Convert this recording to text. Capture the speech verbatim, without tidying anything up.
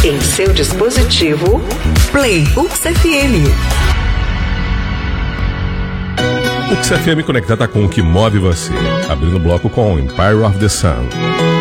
em seu dispositivo, Play U X F M. U X F M conectada com o que move você. Abrindo o bloco com Empire of the Sun.